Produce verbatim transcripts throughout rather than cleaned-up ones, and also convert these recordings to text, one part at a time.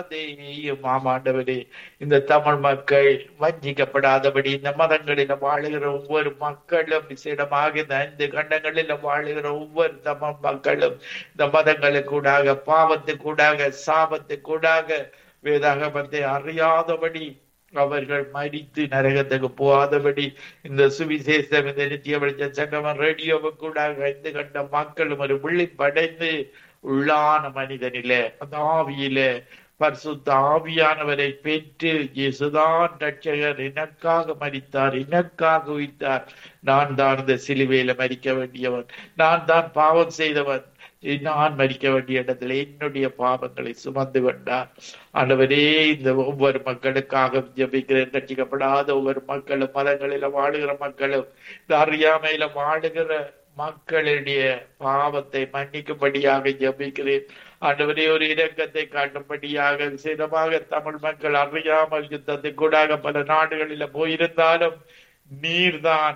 செய்யும் ஆமாண்டவரே. இந்த தமிழ் மக்கள் வஞ்சிக்கப்படாதபடி இந்த மதங்களில வாழுகிற ஒவ்வொரு மக்களும் விசேடமாக இந்த ஐந்து கண்டங்களில வாழுகிற ஒவ்வொரு தமிழ் மக்களும் இந்த மதங்களுக்கூடாக பாவத்துக்கூடாக சாபத்துக்கூடாக வேதாகமத்தை அறியாதபடி அவர்கள் மரித்து நரகத்துக்கு போகாதபடி இந்த சுவிசேஷம் இந்த நித்திய வெளிச்ச சங்கமம் ரேடியோவுக்கூடாக ஐந்து கண்ட மக்களும் ஒரு விழிப்படைந்து உள்ளான மனிதனில அந்த ஆவியில பரிசுத்த ஆவியானவரை பெற்று இயேசுதான் ரட்சகர், எனக்காக மரித்தார், எனக்காக உயிர்த்தார், நான் தான் இந்த சிலுவையில மரிக்க வேண்டியவன், நான் தான் பாவம் செய்தவன், நான் மரிக்க வேண்டிய இடத்துல என்னுடைய பாவங்களை சுமந்து கொண்டார். ஆண்டவரே, இந்த ஒவ்வொரு மக்களுக்காக ஜெபிக்கிறேன். ரட்சிக்கப்படாத ஒவ்வொரு மக்களும், மதங்களில வாழுகிற மக்களும், இந்த அறியாமையில வாழுகிற மக்களுடைய பாவத்தை மன்னிக்கும்படியாக ஜெபிக்கிறேன். ஆண்டவரே, ஒரு இரக்கத்தை காட்டும்படியாக விசேடமாக தமிழ் மக்கள் அறியாமல் யுத்தத்துக்கூடாக பல நாடுகளில போயிருந்தாலும் நீர்தான்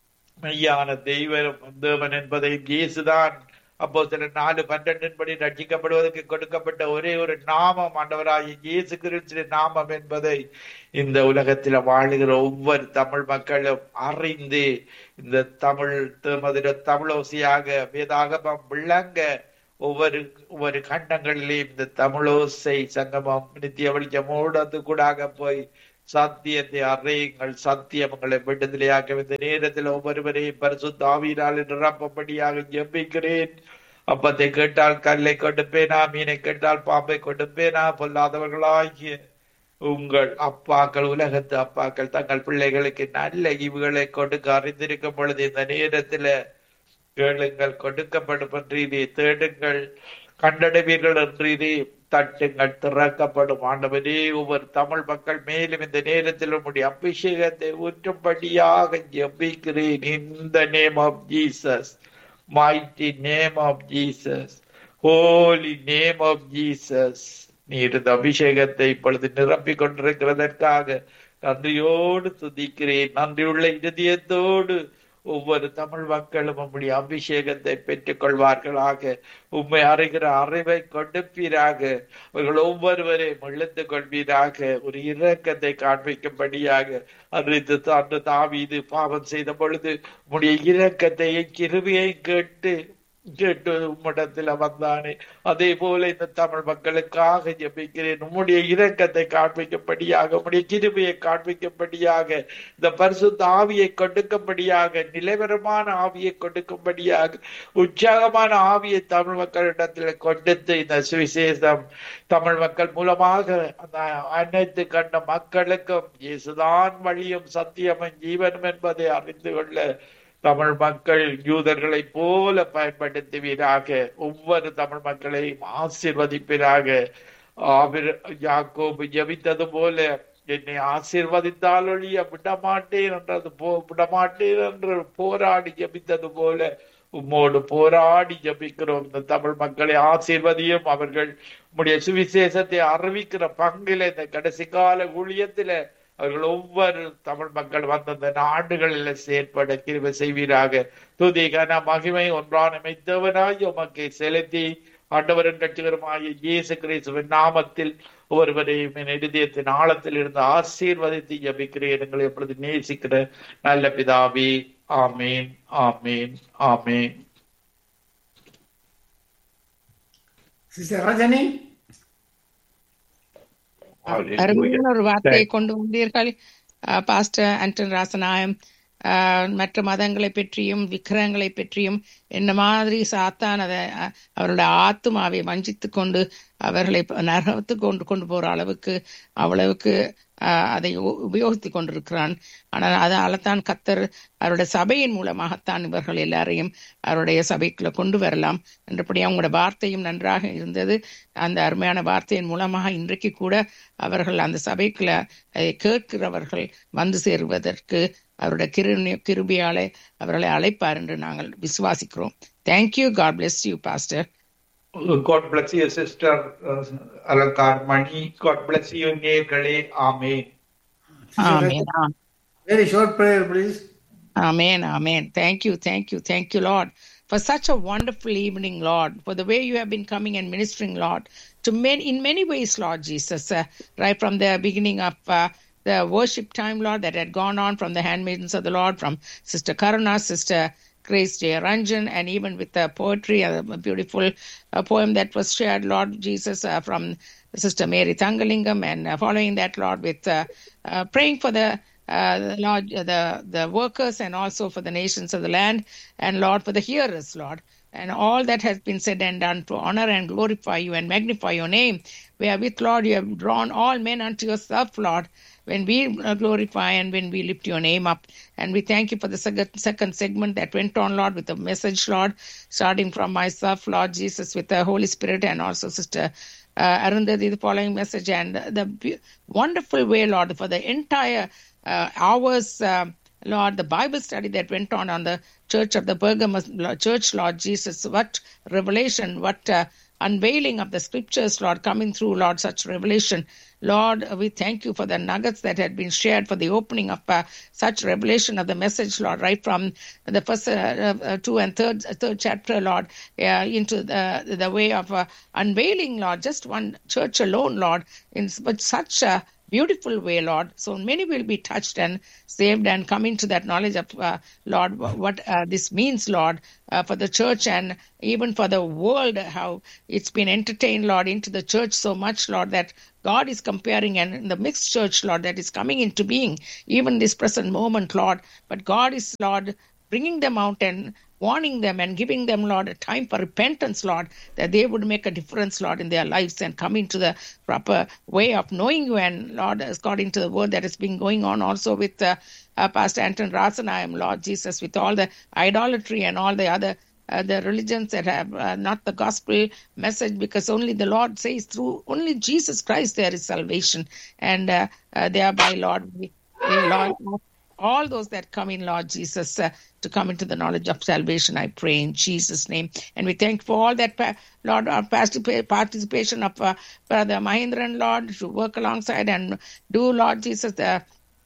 மெய்யான தெய்வம் தேவன் என்பதை இயேசுதான் அப்போ சில நாலு பன்னெண்டின் படி ரட்சிக்கப்படுவதற்கு கொடுக்கப்பட்ட ஒரே ஒரு நாமம் ஆண்டவராகிய இயேசு கிறிஸ்துவின் நாமம் என்பதை இந்த உலகத்தில் வாழுகிற ஒவ்வொரு தமிழ் மக்களும் அறிந்து இந்த தமிழ் மதுர தமிழோசையாக வேதாகமம் விளங்க ஒவ்வொரு ஒவ்வொரு கண்டங்களிலேயும் இந்த தமிழோசை சங்கமம் நித்திய வெளிச்சமோடு கூடாக போய் சத்தியத்தை அறையுங்கள், சத்தியம் உங்களை விடுதலையாக்க இந்த நேரத்தில் ஒவ்வொருவரையும் பரிசுத்த ஆவியினால் நிரப்பபடியாக ஜெபிக்கிறேன். அப்பத்தை கேட்டால் கல்லை கொடுப்பேனா, மீனை கேட்டால் பாம்பை கொடுப்பேனா? பொல்லாதவர்களாகிய உங்கள் அப்பாக்கள், உலகத்து அப்பாக்கள் தங்கள் பிள்ளைகளுக்கு நல்ல ஈவுகளை கொடுக்க அறிந்திருக்கும் பொழுது இந்த நேரத்துல கேளுங்கள், கொடுக்கப்படும் என்றீரே, தேடுங்கள் கண்டடைவீர்கள் என்றீரே, தட்டுங்கள் திறக்கப்படும். ஆண்டவரே, ஒவ்வொரு தமிழ் மக்கள் மேலும் இந்த நேரத்தில் உம்முடைய அபிஷேகத்தை ஊற்றும்படியாக ஜெபிக்கிறேன். In the name of Jesus, mighty name of Jesus, holy name of Jesus. நீர் இந்த அபிஷேகத்தை இப்பொழுது நிரப்பிக் கொண்டிருக்கிறதற்காக நன்றியோடு துதிக்கிறேன். நன்றியுள்ள இதயத்தோடு ஒவ்வொரு தமிழ் மக்களும் உம்முடைய அபிஷேகத்தை பெற்றுக் கொள்வார்களாக. உம்மை அறிகிற அறிவை கொடுப்பீராக. அவர்கள் ஒவ்வொருவரையும் இழுத்துக் கொள்வீராக. ஒரு இரக்கத்தை காண்பிக்கும்படியாக அறிந்து அந்த தாவீது பாவம் செய்த பொழுது உம்முடைய இரக்கத்தை கிருபையை கேட்டு கேட்டு உம்மிடத்துல வந்தானே, அதே போல இந்த தமிழ் மக்களுக்காக ஜெபிக்கிறேன். உம்முடைய இரக்கத்தை காண்பிக்கும்படியாக, உம்முடைய கிருபையை காண்பிக்கும்படியாக, இந்த பரிசுத்த ஆவியை கொடுக்கும்படியாக, நிலைவரமான ஆவியை கொடுக்கும்படியாக, உற்சாகமான ஆவியை தமிழ் மக்களிடத்துல கொடுத்து இந்த சுவிசேஷம் தமிழ் மக்கள் மூலமாக அந்த அனைத்து கண்ட மக்களுக்கும் இயேசுதான் வழியும் சத்தியமும் ஜீவனும் என்பதை அறிந்து கொள்ள தமிழ் மக்கள் யூதர்களை போல பயன்படுத்துவீராக. ஒவ்வொரு தமிழ் மக்களையும் ஆசீர்வதிப்பீராக. யாக்கோபு ஜெபித்தது போல என்னை ஆசீர்வதித்தால் ஒழிய விடமாட்டேன் என்றது போ விடமாட்டேன் என்று போராடி ஜெபித்தது போல உம்மோடு போராடி ஜெபிக்கிறோம். இந்த தமிழ் மக்களை ஆசீர்வதியும். அவர்கள் உம்முடைய சுவிசேஷத்தை அறிவிக்கிற பங்கில இந்த கடைசி கால ஊழியத்தில அவர்கள் ஒவ்வொரு தமிழ் மக்கள் வந்தந்த நாடுகளில் செயற்பட கிருபை செய்வீராக. துதி கன மகிமை ஒன்றான மெய்த்தவனாய் உமக்கு செலுத்தி ஆண்டவரின் ரட்சகருமாகிய இயேசு கிறிஸ்துவின் நாமத்தில் ஒவ்வொருவரையும் என் இதயத்தின் ஆழத்தில் இருந்து ஆசீர்வதித்து ஜெபிக்கிறேன். எங்களை எப்பொழுது நேசிக்கிற நல்ல பிதாவே, ஆமேன், ஆமேன், ஆமேன். ரஜினி, அருமையான ஒரு வார்த்தையை கொண்டு வந்தீர்கள் பாஸ்டர் ஆண்டன் ராசநாயம். மற்ற மதங்களை பற்றியும் விக்கிரகங்களை பற்றியும் என்ன மாதிரி சாத்தான் அதை அவருடைய ஆத்துமாவை வஞ்சித்து கொண்டு அவர்களை நரகத்துக்கு கொண்டு கொண்டு போற அளவுக்கு அவ்வளவுக்கு அதை உபயோகித்துக் கொண்டிருக்கிறான். ஆனால் அதால தான் கத்தர் அவருடைய சபையின் மூலமாகத்தான் இவர்கள் எல்லாரையும் அவருடைய சபைக்குள்ள கொண்டு வரலாம் என்றபடி அவங்களோட வார்த்தையும் நன்றாக இருந்தது. அந்த அருமையான வார்த்தையின் மூலமாக இன்றைக்கு கூட அவர்கள் அந்த சபைக்குள்ள கேட்கிறவர்கள் வந்து சேருவதற்கு அவருடைய கிரு கிருபியாலே அவர்களை அழைப்பார் என்று நாங்கள் விசுவாசிக்கிறோம். Thank you. God bless you pastor. God bless you, sister uh, Alakar Mani. God bless you, நேயர்களே. ஆமென். ஆமென். Very short prayer, please. Amen. Amen. Thank you. Thank you. Thank you, Lord, for such a wonderful evening, Lord, for the way you have been coming and ministering, Lord, to many, in many ways, Lord Jesus, uh, right from the beginning of uh, the worship time, Lord, that had gone on from the handmaidens of the Lord, from Sister Karuna, Sister Grace J. Ranjan, and even with the poetry, a beautiful uh, poem that was shared, Lord Jesus, uh, from Sister Mary Thangalingam, and uh, following that, Lord, with uh, uh, praying for the uh, Lord, the the workers, and also for the nations of the land, and Lord, for the hearers, Lord, and all that has been said and done to honor and glorify you and magnify your name, wherewith, Lord, you have drawn all men unto yourself, Lord, when we glorify and when we lift your name up. And we thank you for the second, second segment that went on, Lord, with the message, Lord, starting from myself, Lord Jesus, with the Holy Spirit, and also Sister uh, Arundhati, the following message, and the wonderful way, Lord, for the entire uh, hours, uh, Lord, the Bible study that went on on the Church of the Pergamos Church, Lord Jesus, what revelation, what uh, unveiling of the scriptures, Lord, coming through, Lord, such revelation. Lord, we thank you for the nuggets that had been shared, for the opening of uh, such revelation of the message, Lord, right from the first uh, uh, two and third uh, third chapter, Lord, uh, into the the way of uh, unveiling, Lord, just one church alone, Lord, in but such a beautiful way, Lord. So many will be touched and saved and come into that knowledge of, uh, Lord, what uh, this means, Lord, uh, for the church and even for the world, how it's been entertained, Lord, into the church so much, Lord, that God is comparing, and in the mixed church, Lord, that is coming into being, even this present moment, Lord. But God is, Lord, bringing them out and warning them and giving them, Lord, a time for repentance, Lord, that they would make a difference, Lord, in their lives and come into the proper way of knowing you. And, Lord, according to the word that has been going on also with uh, uh, Pastor Anton Rasanayam, Lord Jesus, with all the idolatry and all the other Uh, the religions that have uh, not the gospel message, because only the Lord says through only Jesus Christ there is salvation, and uh, uh, thereby, Lord, we, we Lord, all those that come in, Lord Jesus, uh, to come into the knowledge of salvation, I pray in Jesus' name. And we thank for all that, pa- Lord, our participation of uh, Brother Mahindran, Lord, to work alongside and do, Lord Jesus, the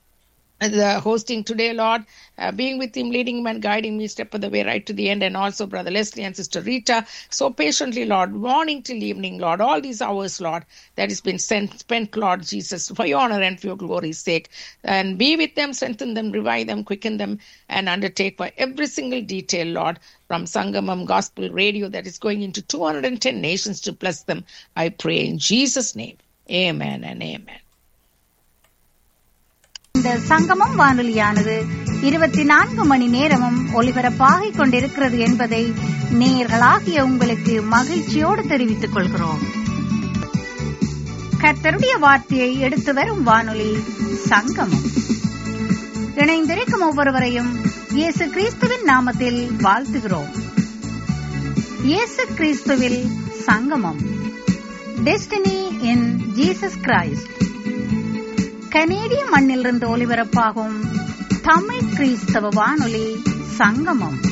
the hosting today, Lord, uh, being with him, leading him and guiding me step of the way right to the end, and also Brother Leslie and Sister Rita, so patiently, Lord, morning till evening, Lord, all these hours, Lord, that has been sent, spent, Lord Jesus, for your honor and for your glory's sake, and be with them, strengthen them, revive them, quicken them, and undertake for every single detail, Lord, from Sangamam Gospel Radio that is going into two hundred ten nations to bless them, I pray in Jesus' name. Amen and amen. இந்த சங்கமம் வானொலியானது இருபத்தி நான்கு மணி நேரமும் ஒலிபரப்பாகிக் கொண்டிருக்கிறது என்பதை நேயர்களாகிய உங்களுக்கு மகிழ்ச்சியோடு தெரிவித்துக் கொள்கிறோம். கர்த்தருடைய வார்த்தையை எடுத்து வரும் வானொலி சங்கமம். இணைந்திருக்கும் ஒவ்வொருவரையும் இயேசு கிறிஸ்துவின் நாமத்தில் வாழ்த்துகிறோம். இயேசு கிறிஸ்துவில் சங்கமம். Destiny in Jesus Christ. கனேடிய மண்ணிலிருந்து ஒலிபரப்பாகும் தமிழ் கிறிஸ்தவ வானொலி சங்கமம்.